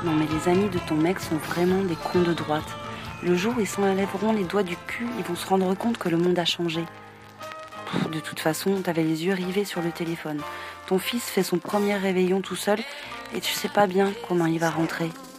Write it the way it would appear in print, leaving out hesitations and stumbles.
Non mais les amis de ton mec sont vraiment des cons de droite. Le jour où ils s'enlèveront les doigts du cul, ils vont se rendre compte que le monde a changé. De toute façon, t'avais les yeux rivés sur le téléphone. Ton fils fait son premier réveillon tout seul et tu sais pas bien comment il va rentrer.